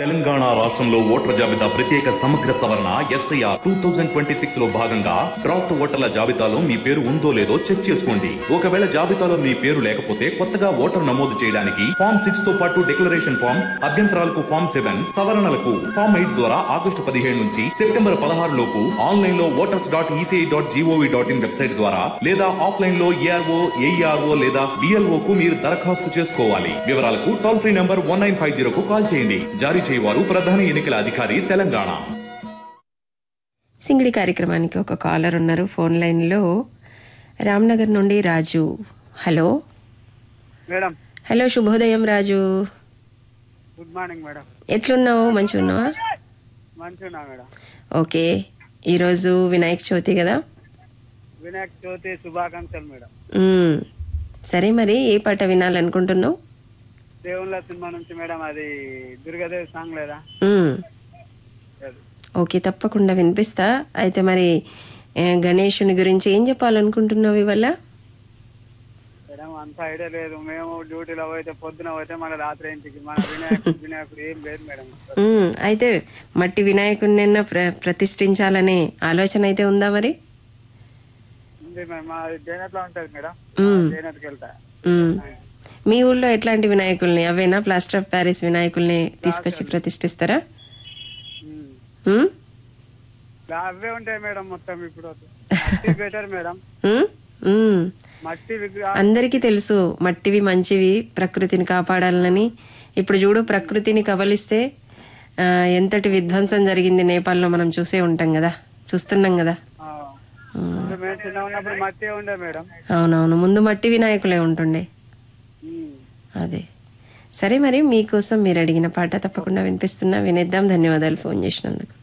తెలంగాణ రాష్ట్రంలో ఓటర్ల జాబితా ప్రత్యేక సమగ్ర సవరణ SIR 2026 లో భాగంగా డ్రాఫ్ట్ ఓటర్ల జాబితాలో మీ పేరు ఉందో లేదో చెక్ చేసుకోండి. ఒకవేళ జాబితాలో మీ పేరు లేకపోతే కొత్తగా ఓటర్ నమోదు చేయడానికి ఫామ్ 6 తో పాటు డిక్లరేషన్ ఫామ్, అభ్యంతరాలకు ఫామ్ 7, సవరణలకు ఫామ్ 8 ద్వారా ఆగస్టు 17 నుంచి సెప్టెంబర్ 16 లోపు ఆన్లైన్ లో voters.eci.gov.in వెబ్సైట్ ద్వారా లేదా ఆఫ్లైన్ లో ARO, AERO లేదా BLO కు మీరు దరఖాస్తు చేసుకోవాలి. వివరాలకు టోల్ ఫ్రీ నంబర్ 1950 కు కాల్ చేయండి. జారీ చేయవారు ప్రధాన ఎన్నికల అధికారి తెలంగాణ. సింగిడి కార్యక్రమానికి ఒక కాలర్ ఉన్నారు ఫోన్ లైన్ లో. రామ్నగర్ నుండి రాజు. Hello madam. హలో, శుభోదయం రాజు. Good morning madam. ఎట్లున్నావు? మంచిగా ఉన్నావా? మంచిగా మేడం. ఓకే, ఈరోజు వినాయక చవితి కదా. వినాయక చవితి శుభాకాంక్షలు మేడం. సరే, మరి ఏ పాట వినాలనుకుంటున్నావు? దేవుళ్ళ సినిమా నుంచి మేడం, అది దుర్గాదేవి సాంగ్ లేదా? ఓకే, తప్పకుండా వినిపిస్తా. అయితే మరి గణేషుని గురించి ఏం చెప్పాలనుకుంటున్నావు ఇవాళ? మేడం అంత ఐడియా లేదు. మేము డ్యూటీలో పోతే పొద్దున పోతే మన రాత్రి ఇంటికి మన వినాయకుడు ఏం లేదు మేడం. అయితే మట్టి వినాయకుడిని ప్రతిష్ఠించాలనే ఆలోచన అయితే ఉందా మరి? ఉంది మేడం. మా జైనట్లో ఉంటది మేడం, జైనత్కి వెళ్తా. మీ ఊళ్ళో ఎట్లాంటి వినాయకుల్ని, అవేనా ప్లాస్టర్ ఆఫ్ ప్యారిస్ వినాయకుల్ని తీసుకొచ్చి ప్రతిష్ఠిస్తారా? అవే ఉంటాయి మేడం. మొత్తం ఇప్పుడు బెటర్ మేడం. మట్టి అందరికీ తెలుసు మట్టివి మంచివి, ప్రకృతిని కాపాడాలని. ఇప్పుడు చూడు, ప్రకృతిని కబలిస్తే ఎంతటి విధ్వంసం జరిగింది నేపాల్లో మనం చూస్తున్నాం కదా. మట్టి ఉండే మేడం. అవునవును, ముందు మట్టి వినాయకులే ఉంటుండే. అదే. సరే, మరి మీకోసం మీరు అడిగిన పాట తప్పకుండా వినిపిస్తున్నా, వినేద్దాం. ధన్యవాదాలు ఫోన్ చేసినందుకు.